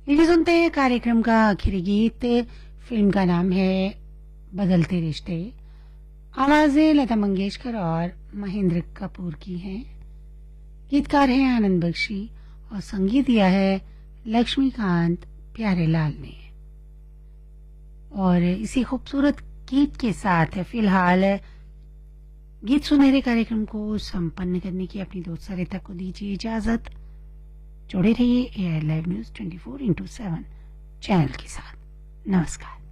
लीजिए सुनते हैं कार्यक्रम का आखिरी गीत। फिल्म का नाम है बदलते रिश्ते। आवाजें लता मंगेशकर और महेंद्र कपूर की हैं। गीतकार हैं आनंद बख्शी और संगीत दिया है लक्ष्मीकांत प्यारेलाल ने। और इसी खूबसूरत गीत के साथ फिलहाल गीत सुनहरे कार्यक्रम को संपन्न करने की अपनी दोस्त सरिता को दीजिए इजाजत। जुड़े रहिए AR live news 24x7 channel के साथ। नमस्कार।